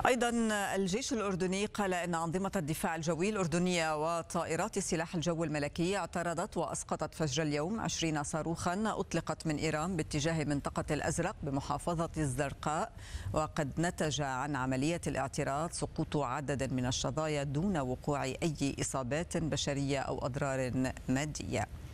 أيضا الجيش الأردني قال إن أنظمة الدفاع الجوي الأردنية وطائرات سلاح الجو الملكي اعترضت وأسقطت فجر اليوم 20 صاروخا أطلقت من إيران باتجاه منطقة الأزرق بمحافظة الزرقاء. وقد نتج عن عملية الاعتراض سقوط عدد من الشظايا دون وقوع أي إصابات بشرية أو أضرار مادية.